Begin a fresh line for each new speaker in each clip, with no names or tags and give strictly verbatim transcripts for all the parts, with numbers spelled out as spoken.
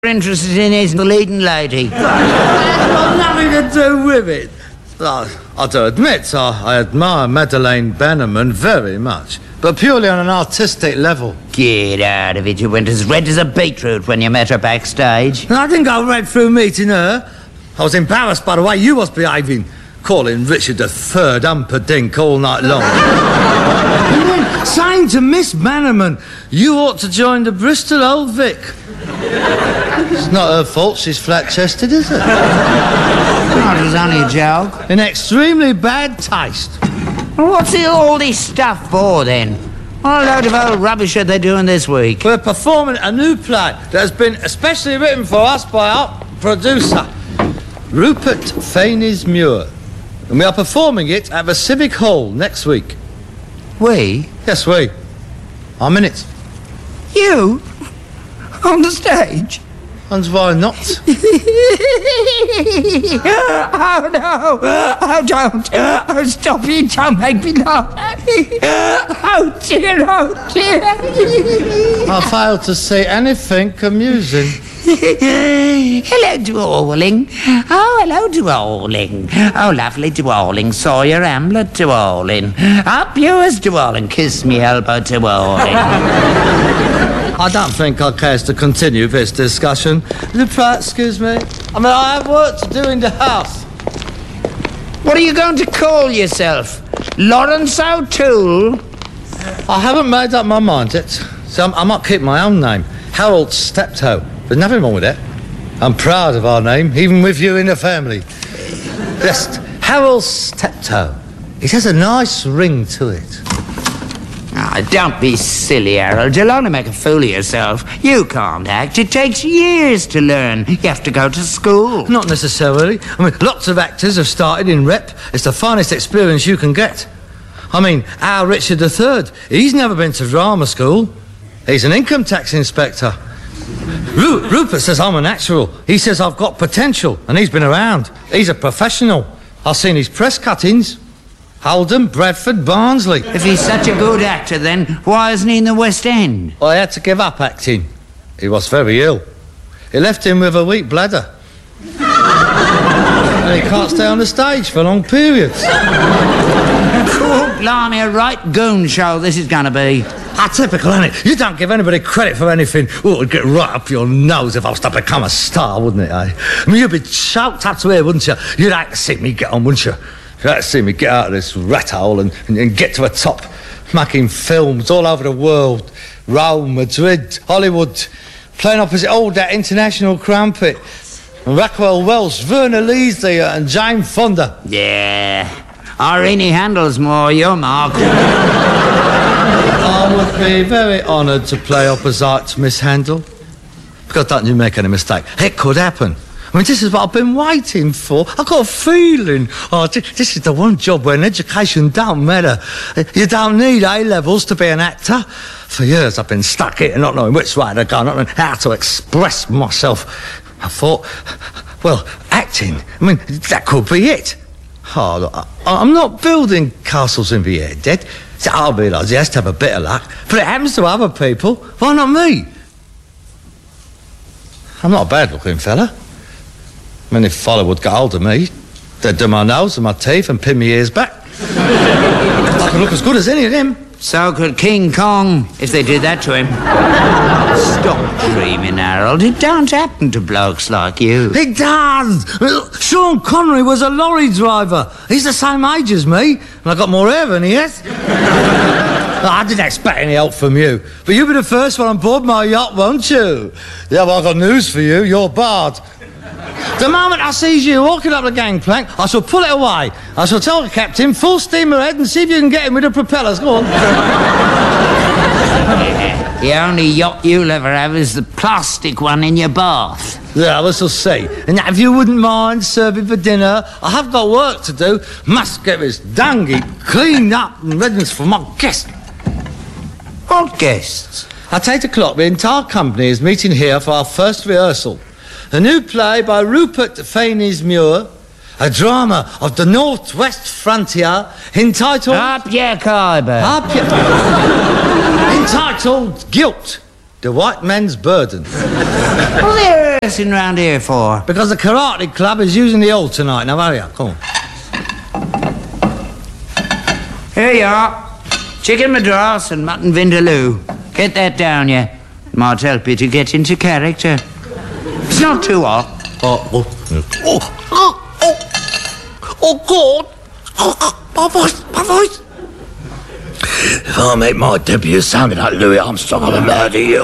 interested in is the leading lady.
That's got nothing to do with it. I, I do admit I, I admire Madeleine Bannerman very much, but purely on an artistic level.
Get out of it. You went as red as a beetroot when you met her backstage.
And I didn't go red through meeting her. I was embarrassed by the way you was behaving, calling Richard the Third Humperdinck all night long. And then saying to Miss Bannerman, you ought to join the Bristol Old Vic. It's not her fault she's flat-chested, is it?
Oh, it was only a joke.
In extremely bad taste.
Well, what's all this stuff for, then? What a load of old rubbish are they doing this week?
We're performing a new play that has been especially written for us by our producer, Rupert Faynes-Muir. And we are performing it at the Civic Hall next week.
We?
Yes, we. I'm in it.
You? On the stage?
And why not?
Oh, no. Oh, don't. Oh, stop it. Don't make me laugh. Oh, dear. Oh, dear.
I fail to see anything amusing.
Hello, Dwarling. Oh, hello, Dwarling. Oh, lovely Dwarling. Sawyer Hamlet, Dwarling. Up yours, Dwarling. Kiss me elbow, Dwarling.
I don't think I cares to continue this discussion. Excuse me. I mean, I have work to do in the house.
What are you going to call yourself? Lawrence O'Toole?
I haven't made up my mind yet, so I'm, I might keep my own name. Harold Steptoe. There's nothing wrong with it. I'm proud of our name, even with you in the family. Yes, Harold Steptoe. It has a nice ring to it.
Ah, don't be silly, Harold. You'll only make a fool of yourself. You can't act. It takes years to learn. You have to go to school.
Not necessarily. I mean, lots of actors have started in rep. It's the finest experience you can get. I mean, our Richard the Third, he's never been to drama school. He's an income tax inspector. Ru- Rupert says I'm a natural. He says I've got potential, and he's been around. He's a professional. I've seen his press cuttings. Oldham, Bradford, Barnsley.
If he's such a good actor, then why isn't he in the West End?
Well, I had to give up acting. He was very ill. It left him with a weak bladder. And he can't stay on the stage for long periods.
Oh, blimey, a right goon show this is going to be.
Ah, typical, isn't it? You don't give anybody credit for anything. Oh, it'd get right up your nose if I was to become a star, wouldn't it, eh? I mean, you'd be choked up to here, wouldn't you? You'd like to see me get on, wouldn't you? You'd like to see me get out of this rat hole and, and, and get to the top, making films all over the world. Rome, Madrid, Hollywood, playing opposite all that international crumpet. And Rockwell Welsh, Werner Leasley and Jane Fonda.
Yeah, Irene Handel's more your mark.
I would be very honoured to play opposite Miss Handel. Because don't you make any mistake, it could happen. I mean, this is what I've been waiting for. I've got a feeling. Oh, this is the one job where education don't matter. You don't need A-levels to be an actor. For years I've been stuck here not knowing which way to go, not knowing how to express myself. I thought, well, acting, I mean, that could be it. Oh, look, I, I'm not building castles in the air, Dad. So I realise he has to have a bit of luck, but it happens to other people. Why not me? I'm not a bad-looking fella. I mean, if Follow would get hold of me, they'd do my nose and my teeth and pin my ears back. I can look as good as any of them.
So could King Kong, if they did that to him. Stop dreaming, Harold. It don't happen to blokes like you.
It does. Sean Connery was a lorry driver. He's the same age as me, and I got more hair than he has. I didn't expect any help from you, but you'll be the first one on board my yacht, won't you? Yeah, well, I've got news for you. You're barred. The moment I sees you walking up the gangplank, I shall pull it away. I shall tell the captain, full steam ahead, and see if you can get him with the propellers. Go on.
The only yacht you'll ever have is the plastic one in your bath.
Yeah, we shall see. And if you wouldn't mind serving for dinner, I have got work to do. Must get this dunghy cleaned up and readiness for my guests.
What guests?
At eight o'clock, the entire company is meeting here for our first rehearsal. A new play by Rupert Faynes-Muir, a drama of the Northwest Frontier, entitled...
Up your Khyber.
Up your... entitled Guilt. The white man's burden.
What are they rehearsing round here for?
Because the karate club is using the hall tonight. Now, hurry up, come on.
Here you are. Chicken madras and mutton vindaloo. Get that down, yeah. It might help you to get into character. It's not too hot.
Oh, oh, oh, oh, oh, oh, God. Oh, my voice, my voice. If I make my debut sounding like Louis Armstrong, I'm gonna murder you.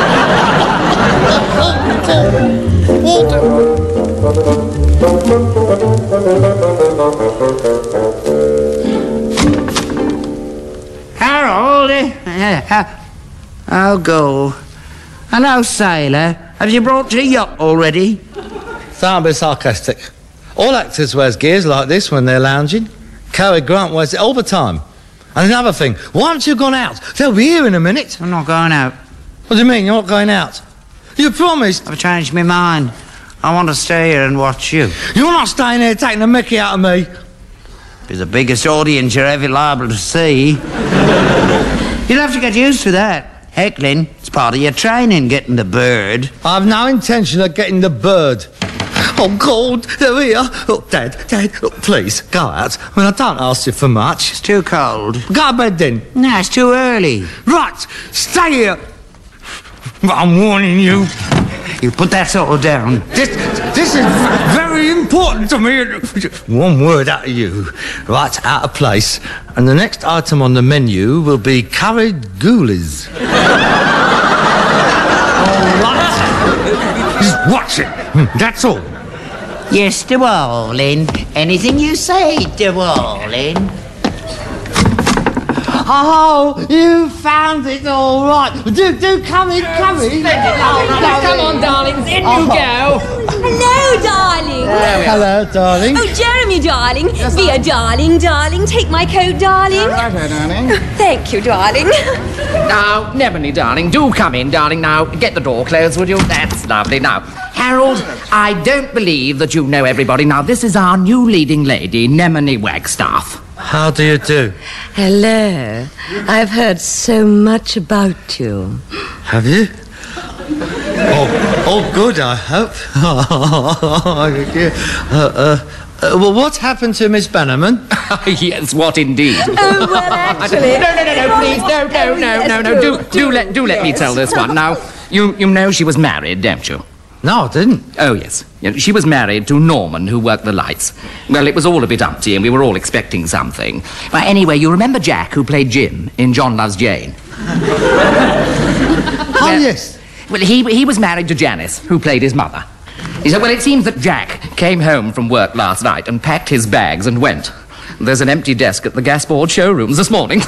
Harold, uh, I'll go. Hello, sailor. Have you brought your yacht already?
Sound a bit sarcastic. All actors wears gears like this when they're lounging. Cary Grant wears it all the time. And another thing, why haven't you gone out? They'll be here in a minute.
I'm not going out.
What do you mean, you're not going out? You promised.
I've changed my mind. I want to stay here and watch you.
You're not staying here taking the mickey out of me.
Be the biggest audience you're ever liable to see. You'll have to get used to that. Heckling, it's part of your training, getting the bird.
I've no intention of getting the bird. Oh, God, they're here. Oh, Dad, Dad, oh, please, go out. I mean, I don't ask you for much.
It's too cold.
Go to bed then.
No, it's too early.
Right, stay here. I'm warning you.
You put that sort of down.
This, this is very important to me. One word out of you. Right, out of place. And the next item on the menu will be curried ghoulies. All right. Just watch it. That's all.
Yes, darling. Anything you say, darling.
Oh, you found it all right. Do, do come in, come in.
Oh, come on, darlings, in you go.
Hello, darling.
Hello, darling.
Oh, Jeremy, darling. Be a darling, darling. Take my coat, darling.
Righto, darling.
Thank you, darling.
Now, Nebony, darling, do come in, darling. Now, get the door closed, would you? That's lovely. Now, Harold, I don't believe that you know everybody. Now, this is our new leading lady, Nemone Wagstaff.
How do you do?
Hello. I've heard so much about you.
Have you? Oh, oh, good, I hope. uh, uh, uh, well, what happened to Miss Bannerman?
Yes, what indeed?
Oh, well, actually...
No, no, no, no, please, no, no, no, no, no. Do, do let, do let me tell this one. Now, you, you know she was married, don't you?
No, I didn't.
Oh, yes. Yeah, she was married to Norman, who worked the lights. Well, it was all a bit umpty, and we were all expecting something. Well, anyway, you remember Jack, who played Jim in John Loves Jane?
Oh,
well,
yes.
Well, he, he was married to Janice, who played his mother. He said, well, it seems that Jack came home from work last night and packed his bags and went. There's an empty desk at the Gasboard showrooms this morning.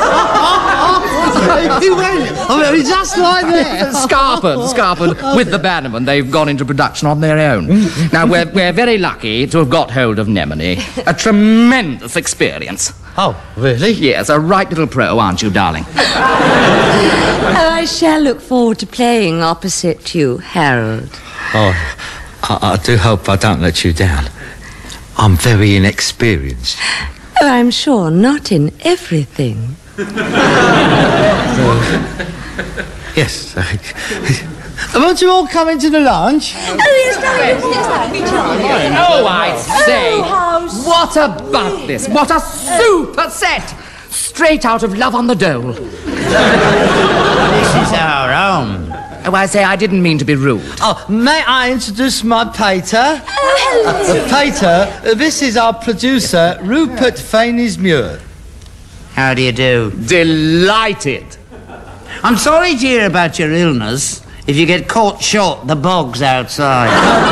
He went. I mean, just like that.
Scarpered, Scarpered, with the Bannerman. They've gone into production on their own. Now, we're, we're very lucky to have got hold of Nemone. A tremendous experience.
Oh, really?
Yes, a right little pro, aren't you, darling?
Oh, I shall look forward to playing opposite you, Harold.
Oh, I, I do hope I don't let you down. I'm very inexperienced.
Oh, I'm sure not in everything.
Yes. Won't you all come into the lounge?
Oh, yes, darling. Yes, that would be charming.
Oh, I say,
how
what a butt this. What a super set. Straight out of Love on the Dole.
This is our own.
Oh, I say, I didn't mean to be rude.
Oh, may I introduce my pater?
Oh, hello.
The pater, uh, this is our producer, Rupert Fainismuir.
How do you do?
Delighted.
I'm sorry to hear about your illness. If you get caught short, the bog's outside.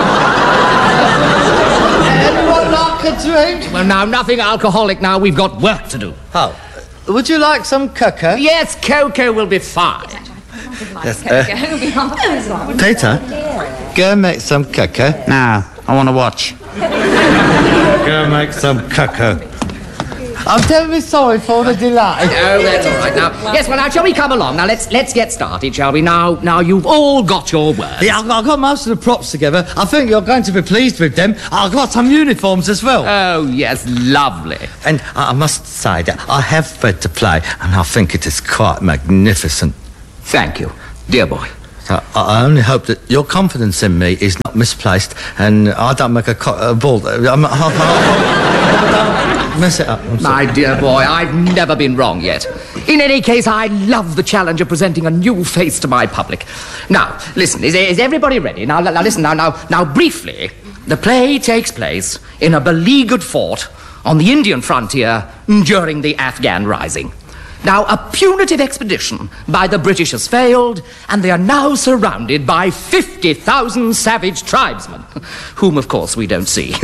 Anyone like a drink?
Well, now, nothing alcoholic now. We've got work to do.
Oh, would you like some cocoa?
Yes, cocoa will be fine.
Yes, uh, Peter, go make some cocoa.
Now, I want to watch.
Go make some cocoa. I'm terribly sorry for the delay.
Oh, that's all right now. Yes, well, now, shall we come along? Now, let's let's get started, shall we? Now, now, you've all got your word.
Yeah, I've got, I've got most of the props together. I think you're going to be pleased with them. I've got some uniforms as well.
Oh, yes, lovely.
And I I must say that I have read the play, and I think it is quite magnificent.
Thank you. Dear boy.
So I only hope that your confidence in me is not misplaced and I don't make a, co- a ball. I'm, I, I, I don't mess it up. I'm sorry.
My dear boy, I've never been wrong yet. In any case, I love the challenge of presenting a new face to my public. Now, listen, is, is everybody ready? Now, now, listen, now, now, now, briefly, the play takes place in a beleaguered fort on the Indian frontier during the Afghan Rising. Now, a punitive expedition by the British has failed, and they are now surrounded by fifty thousand savage tribesmen, whom, of course, we don't see.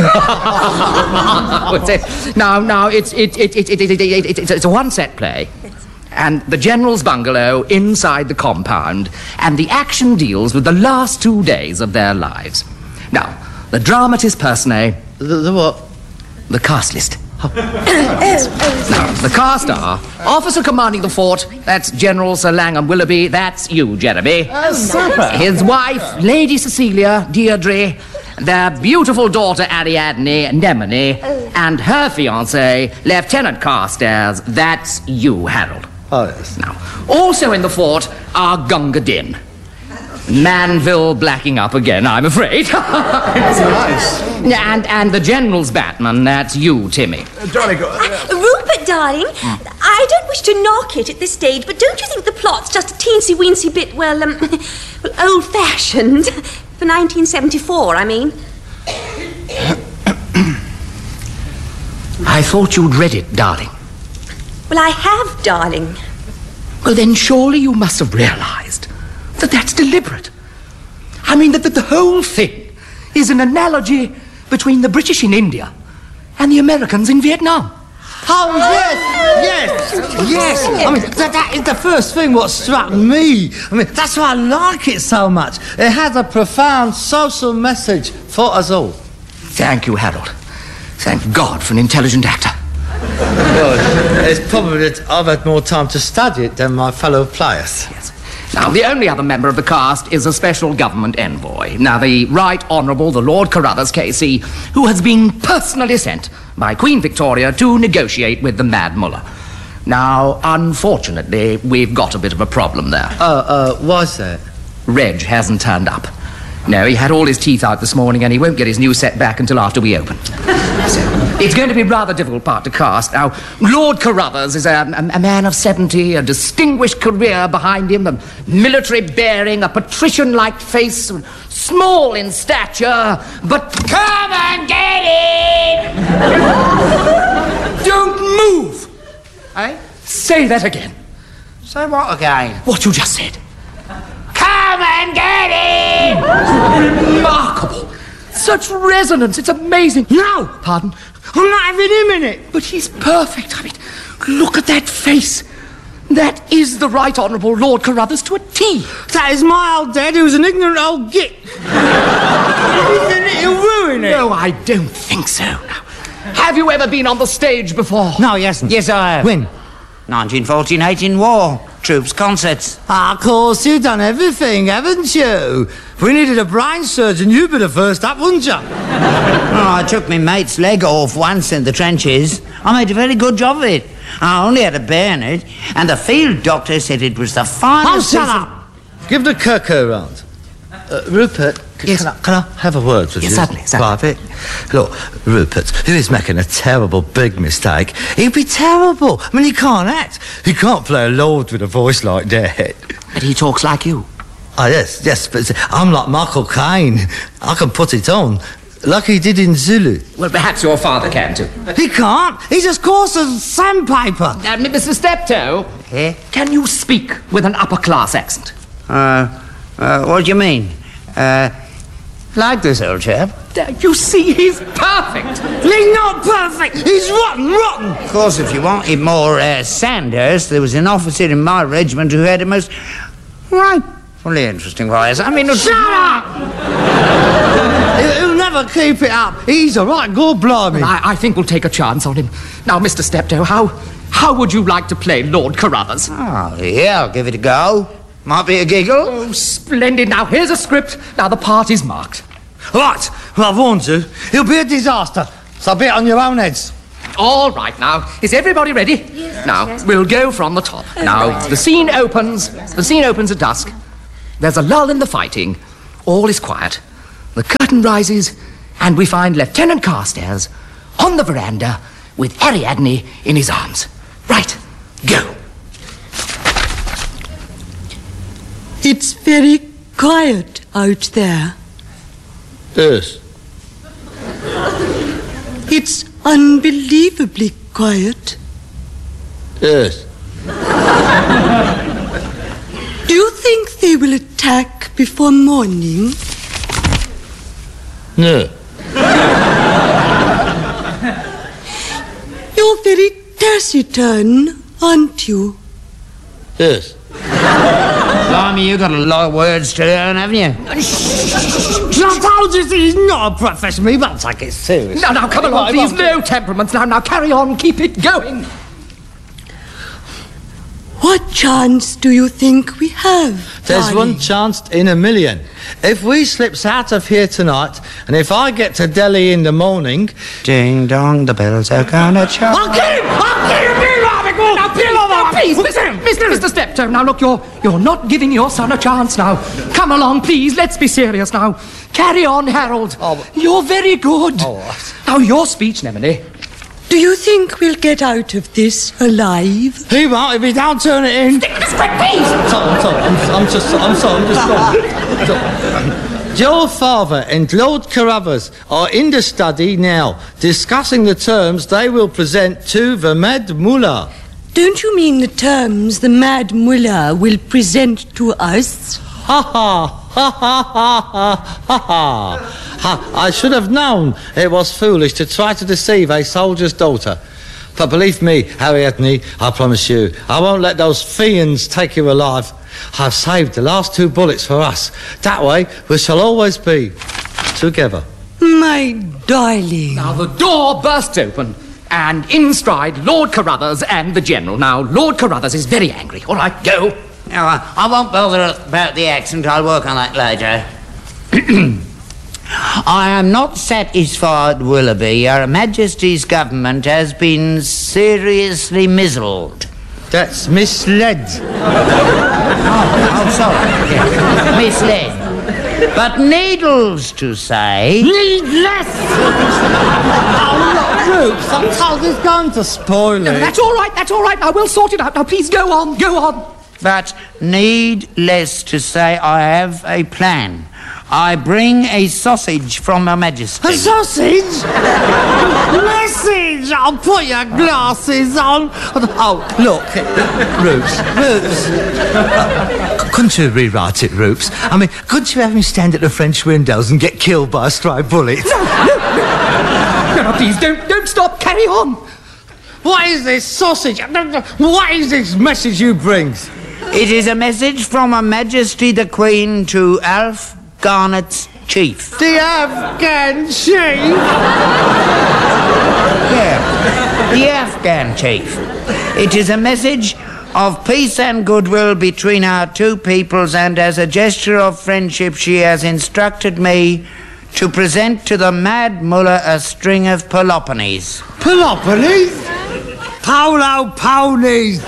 now, now, it's, it, it, it, it, it, it, it, it's a one-set play, and the General's bungalow inside the compound, and the action deals with the last two days of their lives. Now, the dramatis personae...
The, the what?
The cast list. Now, the cast are officer commanding the fort, that's General Sir Langham Willoughby, that's you, Jeremy.
Oh, super.
His wife, Lady Cecilia, Deirdre, their beautiful daughter, Ariadne, Nemone, and her fiancé, Lieutenant Carstairs, that's you, Harold.
Oh, yes.
Now, also in the fort are Gunga Din. Manville blacking up again, I'm afraid.
That's nice.
And, and the General's Batman, that's you, Timmy.
Uh, Rupert, darling, mm. I don't wish to knock it at this stage, but don't you think the plot's just a teensy-weensy bit, well, um, well, old-fashioned? For nineteen seventy-four, I mean.
I thought you'd read it, darling.
Well, I have, darling.
Well, then surely you must have realised that that's deliberate. I mean, that, that the whole thing is an analogy between the British in India and the Americans in Vietnam.
Oh, yes, yes, yes. I mean, that, that is the first thing what struck me. I mean, that's why I like it so much. It has a profound social message for us all.
Thank you, Harold. Thank God for an intelligent actor.
Well, it's probably that I've had more time to study it than my fellow players.
Yes. Now, the only other member of the cast is a special government envoy. Now, the Right Honourable the Lord Carruthers, K C, who has been personally sent by Queen Victoria to negotiate with the Mad Mullah. Now, unfortunately, we've got a bit of a problem there.
Oh, uh, uh, why's that?
Reg hasn't turned up. No, he had all his teeth out this morning and he won't get his new set back until after we open. So, it's going to be a rather difficult part to cast. Now, Lord Carruthers is a, a, a man of seventy, a distinguished career behind him, a military bearing, a patrician-like face, small in stature, but come and get it! Don't move!
Eh?
Say that again.
Say what again?
What you just said. Come and get it! Remarkable. Such resonance, it's amazing.
No!
Pardon?
I'm not having him in it.
But he's perfect. I mean, look at that face. That is the Right Honourable Lord Carruthers to a T.
That is my old dad who's an ignorant old git. He'll ruin it.
No, I don't think so. Now, have you ever been on the stage before?
No, he hasn't.
Yes, I have.
When?
nineteen fourteen eighteen war. Troops, concerts.
Ah, of course, you've done everything, haven't you? If we needed a brain surgeon, you'd be the first up, wouldn't you?
Oh, I took my mate's leg off once in the trenches. I made a very good job of it. I only had a bayonet, and the field doctor said it was the finest...
Oh, shut up! Give the Kirko round. Uh, Rupert, c-
Yes.
can, I, can I have a word with
Yes,
you?
certainly, certainly.
Private? Look, Rupert, who is making a terrible big mistake, he'd be terrible. I mean, he can't act. He can't play a lord with a voice like that.
But he talks like you.
Oh, yes, yes, but I'm like Michael Caine. I can put it on, like he did in Zulu.
Well, perhaps your father can too.
He can't. He's as coarse as sandpaper.
Uh, Mister Steptoe,
Eh?
can you speak with an upper-class accent?
Uh, uh, what do you mean? Uh, like this old chap?
Uh, you see, he's perfect.
He's not perfect. He's rotten, rotten.
Of course, if you wanted more uh, Sandhurst, there was an officer in my regiment who had a most rightfully interesting voice. I mean...
Shut up! He'll never keep it up. He's a right good blimey.
I, I think we'll take a chance on him. Now, Mister Steptoe, how, how would you like to play Lord Carruthers?
Oh, yeah, I'll give it a go. Might be a giggle.
Oh, splendid. Now, here's a script. Now, the part is marked.
Right, well, I've warned you. He'll be a disaster. So be it on your own heads.
All right, now, is everybody ready?
Yes.
Now,
Yes.
we'll go from the top.
Oh,
now,
right.
the scene opens, the scene opens at dusk, There's a lull in the fighting. All is quiet. The curtain rises, and we find Lieutenant Carstairs on the veranda with Ariadne in his arms. Right, go.
It's very quiet out there.
Yes.
It's unbelievably quiet.
Yes.
Do you think they will attack before morning?
No.
You're very taciturn, aren't you?
Yes.
Blimey, you've got a lot of words to learn, haven't you?
I told you he's not a professional. He won't take it serious.
Now, now, come along, please. No temperaments. Now, now, carry on. Keep it going.
What chance do you think we have?
There's
darling?
one chance in a million. If we slips out of here tonight, and if I get to Delhi in the morning...
Ding dong, the bells are gonna chime.
I'll kill him! I'll kill him! Now, please, now, please, Mister Mister Mister Steptoe, now look, you're you're not giving your son a chance now. Come along, please. Let's be serious now. Carry on, Harold. Oh. You're very good.
Oh.
Now, your speech, Nemone.
Do you think we'll get out of this alive?
He won't if he don't turn it in.
Stick with the script, please.
Sorry, I'm sorry. I'm, I'm just. I'm sorry. I'm just sorry. Your father and Lord Carruthers are in the study now, discussing the terms they will present to the Mad Mullah.
Don't you mean the terms the Mad Mullah will present to us?
Ha ha ha ha ha ha ha ha! I should have known it was foolish to try to deceive a soldier's daughter. But believe me, Ariadne, I promise you, I won't let those fiends take you alive. I've saved the last two bullets for us. That way, we shall always be together.
My darling.
Now, the door bursts open, and in stride Lord Carruthers and the General. Now, Lord Carruthers is very angry. All right, go.
No, I, I won't bother about the accent. I'll work on that later. I am not satisfied, Willoughby. Your Majesty's government has been seriously mizzled.
That's misled.
Oh, oh, sorry. Yeah. Misled. But needless to say...
Needless! Oh, look, Roops, I'm told he's going to spoil
No,
it.
that's all right, that's all right. Now, we'll sort it out. Now, please go on, go on.
But needless to say, I have a plan. I bring a sausage from Her Majesty.
A sausage? Message! I'll put your glasses on. Oh, look, Roops, Roops. Couldn't you rewrite it, Roops? I mean, couldn't you have him stand at the French windows and get killed by a stray bullet?
No, no, no, no, please, don't, don't stop. Carry on.
What is this sausage? What is this message you bring?
It is a message from Her Majesty the Queen to Alf Garnet's chief.
The Afghan chief?
Yeah, the Afghan chief. It is a message of peace and goodwill between our two peoples, and as a gesture of friendship she has instructed me to present to the Mad Mullah a string of Peloponies.
Peloponies? Paolo Ponies!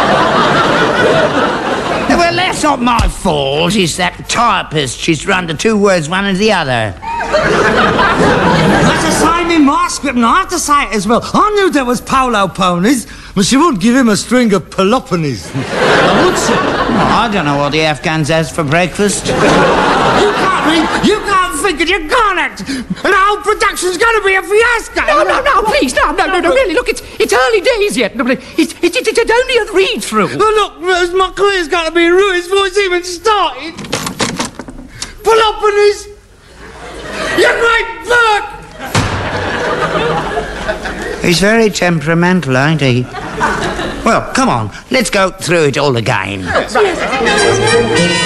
Well, that's not my fault. It's that typist. She's run the two words one and the other.
That's the same in my script, and I have to say it as well. I knew there was Paolo Ponies, but she wouldn't give him a string of Peloponies. Would she?
Oh, I don't know what the Afghans has for breakfast.
You can't read, you can't think, and you can't act, and the whole production's going to be a fiasco.
No, no, no, please, no, no, no, no, really, look, it's it's early days yet. It's, it's, it's, it's only a read-through.
Well, look, Rose, my career's going to be ruined before it's even started. Peloponies! You great fuck!
He's very temperamental, ain't he? Well, come on, let's go through it all again.
Right.